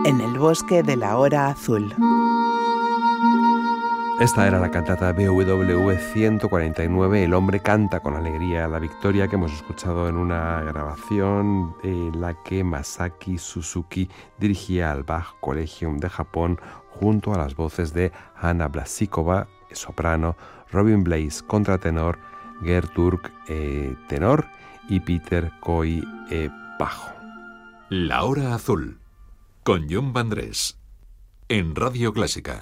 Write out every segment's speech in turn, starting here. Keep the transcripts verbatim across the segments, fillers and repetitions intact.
en el bosque de la hora azul. Esta era la cantata B W ciento cuarenta y nueve, El hombre canta con alegría la victoria, que hemos escuchado en una grabación en la que Masaki Suzuki dirigía al Bach Collegium de Japón junto a las voces de Hanna Blasíková, soprano, Robin Blaze, contratenor, Gerd Turk, eh, tenor, y Peter Coy, eh, bajo. La hora azul, con Jon Vandrés, en Radio Clásica.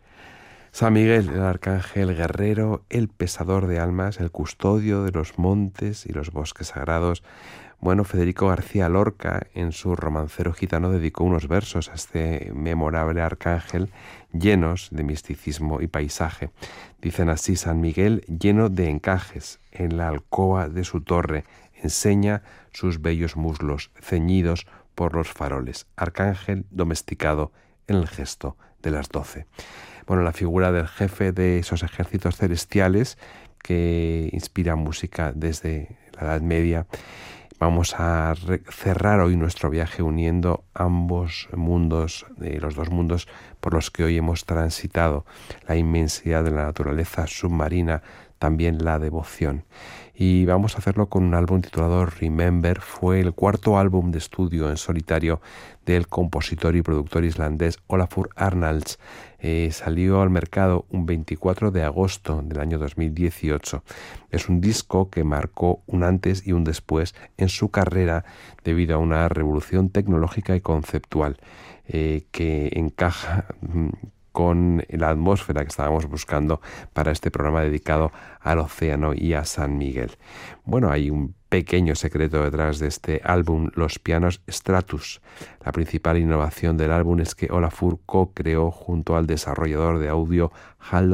San Miguel, el arcángel guerrero, el pesador de almas, el custodio de los montes y los bosques sagrados. Bueno, Federico García Lorca, en su Romancero gitano, dedicó unos versos a este memorable arcángel llenos de misticismo y paisaje. Dicen así: San Miguel, lleno de encajes, en la alcoba de su torre, enseña sus bellos muslos, ceñidos por los faroles. Arcángel domesticado en el gesto de las doce. Bueno, la figura del jefe de esos ejércitos celestiales que inspira música desde la Edad Media. Vamos a cerrar hoy nuestro viaje uniendo ambos mundos, eh, los dos mundos por los que hoy hemos transitado, la inmensidad de la naturaleza submarina, también la devoción. Y vamos a hacerlo con un álbum titulado Remember. Fue el cuarto álbum de estudio en solitario del compositor y productor islandés Olafur Arnalds. Eh, salió al mercado un veinticuatro de agosto del año dos mil dieciocho. Es un disco que marcó un antes y un después en su carrera debido a una revolución tecnológica y conceptual eh, que encaja mm, con la atmósfera que estábamos buscando para este programa dedicado al océano y a San Miguel. Bueno, hay un pequeño secreto detrás de este álbum, los pianos Stratus. La principal innovación del álbum es que Olafur co-creó junto al desarrollador de audio Haldor